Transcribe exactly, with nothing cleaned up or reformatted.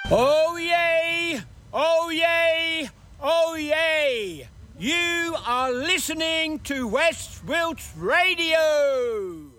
Oh yay! Oh yay! Oh yay! You are listening to West Wilts Radio!